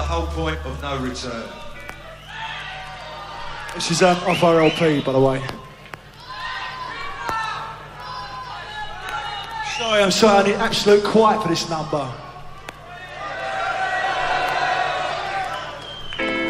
the whole point of No Return. This is off our LP, by the way. Sorry, I'm sorry, I need absolute quiet for this number.